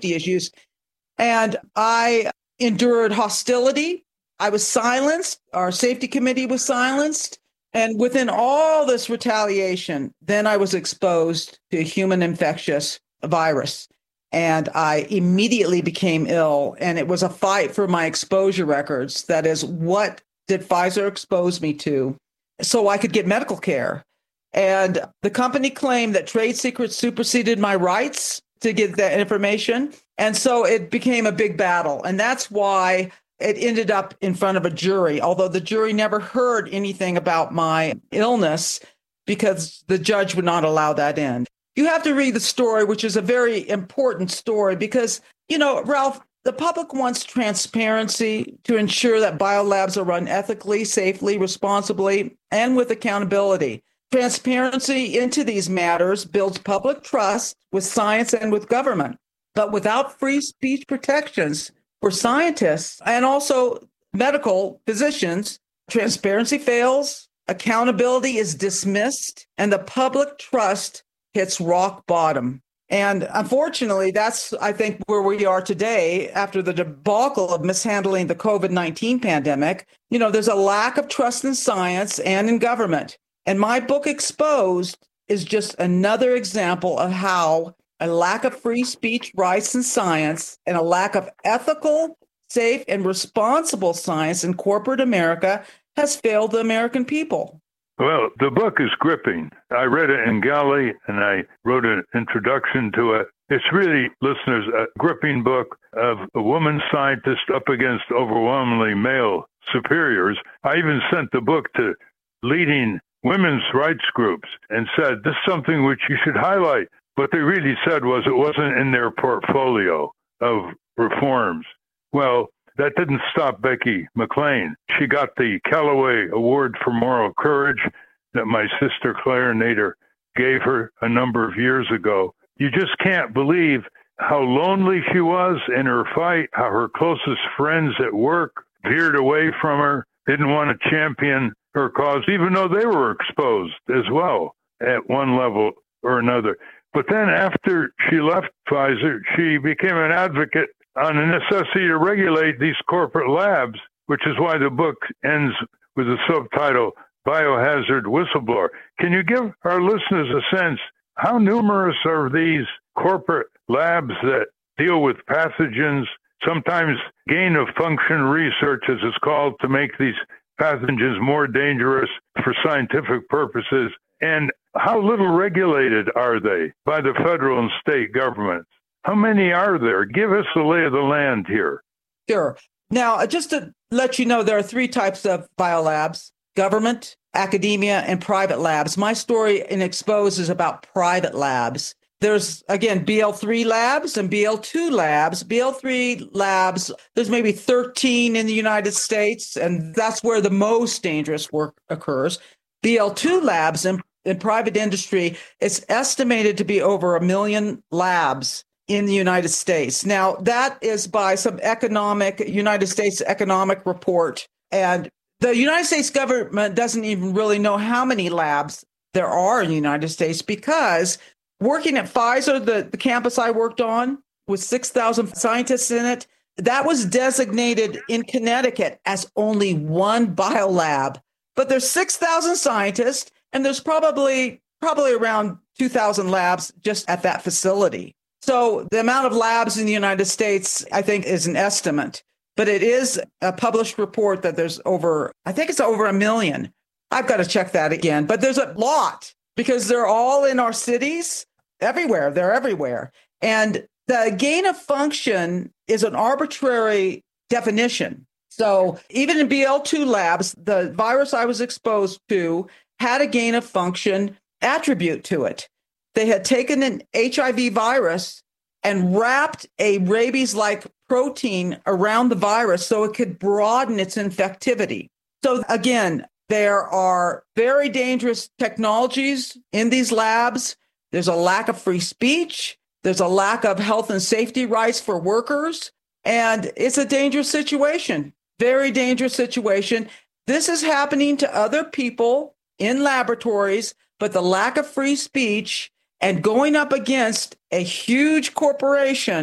safety issues. And I endured hostility. I was silenced. Our safety committee was silenced. And within all this retaliation, then I was exposed to a human infectious virus. And I immediately became ill. And it was a fight for my exposure records. That is, what did Pfizer expose me to so I could get medical care? And the company claimed that trade secrets superseded my rights to get that information. And so it became a big battle. And that's why it ended up in front of a jury, although the jury never heard anything about my illness because the judge would not allow that in. You have to read the story, which is a very important story because, Ralph, the public wants transparency to ensure that biolabs are run ethically, safely, responsibly, and with accountability. Transparency into these matters builds public trust with science and with government. But without free speech protections for scientists and also medical physicians, transparency fails, accountability is dismissed, and the public trust hits rock bottom. And unfortunately, that's, I think, where we are today after the debacle of mishandling the COVID-19 pandemic. There's a lack of trust in science and in government. And my book, Exposed, is just another example of how a lack of free speech rights in science and a lack of ethical, safe, and responsible science in corporate America has failed the American people. Well, the book is gripping. I read it in Galley, and I wrote an introduction to it. It's really, listeners, a gripping book of a woman scientist up against overwhelmingly male superiors. I even sent the book to leading women's rights groups and said, this is something which you should highlight. What they really said was it wasn't in their portfolio of reforms. Well, that didn't stop Becky McLean. She got the Callaway Award for Moral Courage that my sister Claire Nader gave her a number of years ago. You just can't believe how lonely she was in her fight, how her closest friends at work veered away from her, didn't want to champion her cause, even though they were exposed as well at one level or another. But then after she left Pfizer, she became an advocate on the necessity to regulate these corporate labs, which is why the book ends with the subtitle, Biohazard Whistleblower. Can you give our listeners a sense, how numerous are these corporate labs that deal with pathogens, sometimes gain-of-function research, as it's called, to make these pathogens more dangerous for scientific purposes? And how little regulated are they by the federal and state governments? How many are there? Give us the lay of the land here. Sure. Now, just to let you know, there are three types of biolabs: government, academia, and private labs. My story in Exposed is about private labs. There's, again, BL3 labs and BL2 labs. BL3 labs, there's maybe 13 in the United States, and that's where the most dangerous work occurs. BL2 labs in private industry, it's estimated to be over 1 million labs in the United States. Now, that is by some United States economic report. And the United States government doesn't even really know how many labs there are in the United States because working at Pfizer, the campus I worked on with 6,000 scientists in it, that was designated in Connecticut as only one biolab. But there's 6,000 scientists, and there's probably around 2,000 labs just at that facility. So the amount of labs in the United States, I think, is an estimate. But it is a published report that there's over 1 million. I've got to check that again. But there's a lot because they're all in our cities, everywhere. They're everywhere. And the gain of function is an arbitrary definition. So even in BL2 labs, the virus I was exposed to had a gain of function attribute to it. They had taken an HIV virus and wrapped a rabies-like protein around the virus so it could broaden its infectivity. So again, there are very dangerous technologies in these labs. There's a lack of free speech. There's a lack of health and safety rights for workers. And it's a dangerous situation, very dangerous situation. This is happening to other people in laboratories, but the lack of free speech and going up against a huge corporation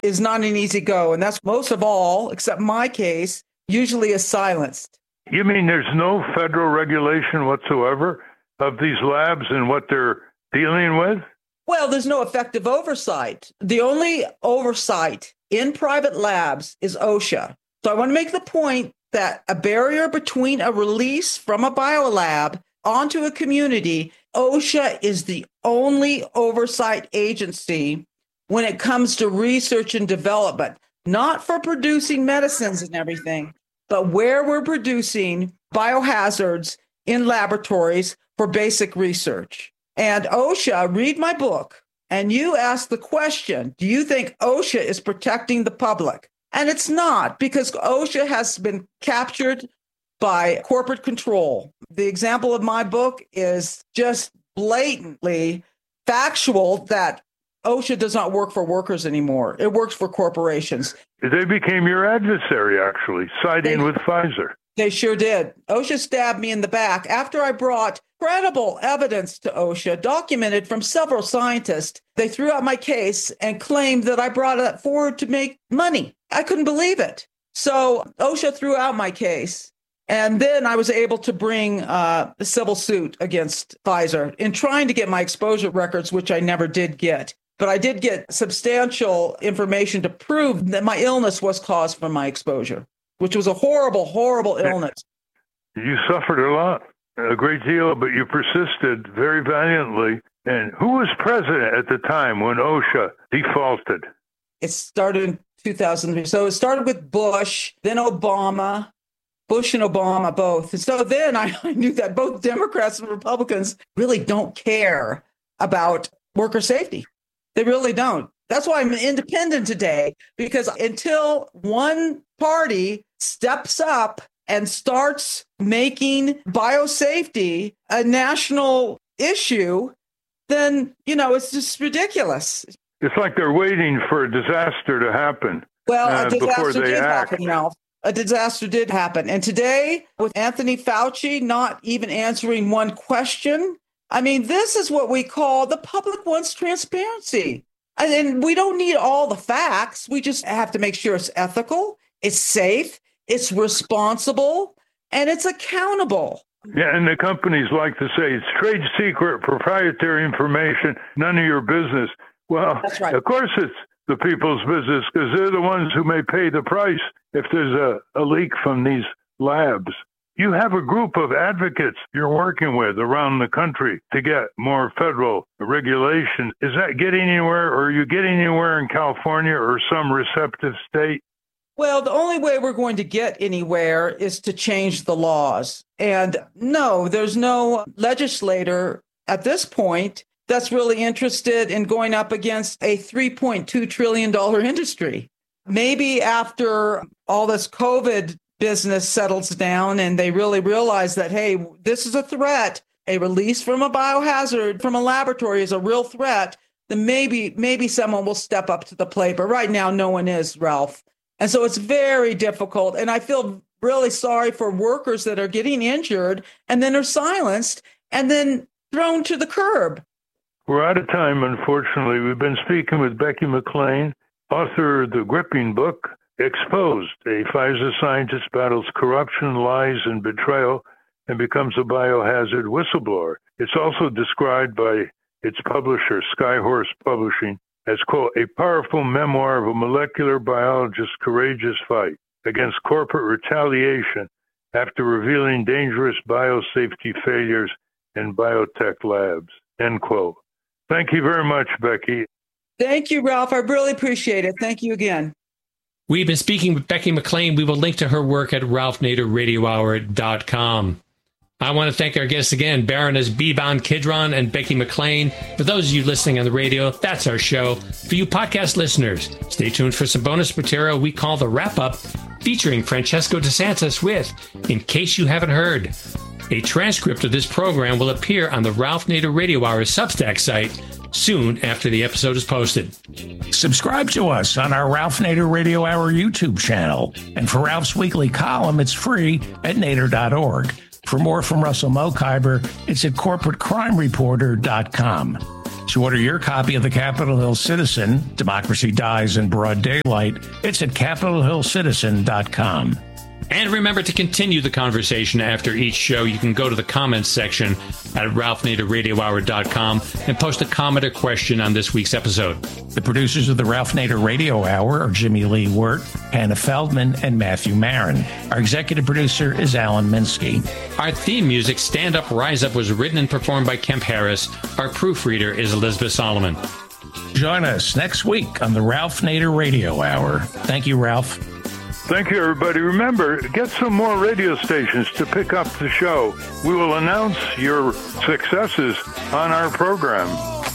is not an easy go. And that's most of all, except my case, usually is silenced. You mean there's no federal regulation whatsoever of these labs and what they're dealing with? Well, there's no effective oversight. The only oversight in private labs is OSHA. So I want to make the point that a barrier between a release from a biolab onto a community, OSHA is the only oversight agency when it comes to research and development, not for producing medicines and everything, but where we're producing biohazards in laboratories for basic research. And OSHA, read my book, and you ask the question, do you think OSHA is protecting the public? And it's not, because OSHA has been captured by corporate control. The example of my book is just blatantly factual that OSHA does not work for workers anymore. It works for corporations. They became your adversary, actually, siding with Pfizer. They sure did. OSHA stabbed me in the back after I brought credible evidence to OSHA, documented from several scientists. They threw out my case and claimed that I brought it forward to make money. I couldn't believe it. So OSHA threw out my case. And then I was able to bring a civil suit against Pfizer in trying to get my exposure records, which I never did get. But I did get substantial information to prove that my illness was caused from my exposure, which was a horrible, horrible illness. You suffered a lot, a great deal, but you persisted very valiantly. And who was president at the time when OSHA defaulted? It started in 2003. So it started with Bush, then Obama. Bush and Obama both. And so then I knew that both Democrats and Republicans really don't care about worker safety. They really don't. That's why I'm independent today, because until one party steps up and starts making biosafety a national issue, then, it's just ridiculous. It's like they're waiting for a disaster to happen. Well, a disaster did act. happen, Ralph. A disaster did happen. And today, with Anthony Fauci not even answering one question, this is what we call the public wants transparency. And we don't need all the facts. We just have to make sure it's ethical, it's safe, it's responsible, and it's accountable. Yeah, and the companies like to say it's trade secret, proprietary information, none of your business. Well, that's right. Of course it's the people's business, because they're the ones who may pay the price if there's a leak from these labs. You have a group of advocates you're working with around the country to get more federal regulation. Is that getting anywhere, or are you getting anywhere in California or some receptive state? Well, the only way we're going to get anywhere is to change the laws. And no, there's no legislator at this point that's really interested in going up against a $3.2 trillion industry. Maybe after all this COVID business settles down and they really realize that, hey, this is a threat, a release from a biohazard from a laboratory is a real threat, then maybe someone will step up to the plate. But right now, no one is, Ralph. And so it's very difficult. And I feel really sorry for workers that are getting injured and then are silenced and then thrown to the curb. We're out of time, unfortunately. We've been speaking with Becky McLean, author of the gripping book, Exposed, a Pfizer scientist battles corruption, lies, and betrayal and becomes a biohazard whistleblower. It's also described by its publisher, Skyhorse Publishing, as, quote, a powerful memoir of a molecular biologist's courageous fight against corporate retaliation after revealing dangerous biosafety failures in biotech labs, end quote. Thank you very much, Becky. Thank you, Ralph. I really appreciate it. Thank you again. We've been speaking with Becky McLean. We will link to her work at ralphnaderradiohour.com. I want to thank our guests again, Baroness Beban Kidron and Becky McLean. For those of you listening on the radio, that's our show. For you podcast listeners, stay tuned for some bonus material we call The Wrap-Up, featuring Francesco DeSantis with In Case You Haven't Heard. A transcript of this program will appear on the Ralph Nader Radio Hour Substack site soon after the episode is posted. Subscribe to us on our Ralph Nader Radio Hour YouTube channel. And for Ralph's weekly column, it's free at nader.org. For more from Russell Mokhiber, it's at corporatecrimereporter.com. To order your copy of the Capitol Hill Citizen, Democracy Dies in Broad Daylight, it's at capitolhillcitizen.com. And remember to continue the conversation after each show. You can go to the comments section at RalphNaderRadioHour.com and post a comment or question on this week's episode. The producers of the Ralph Nader Radio Hour are Jimmy Lee Wirt, Hannah Feldman, and Matthew Marin. Our executive producer is Alan Minsky. Our theme music, Stand Up, Rise Up, was written and performed by Kemp Harris. Our proofreader is Elizabeth Solomon. Join us next week on the Ralph Nader Radio Hour. Thank you, Ralph. Thank you, everybody. Remember, get some more radio stations to pick up the show. We will announce your successes on our program.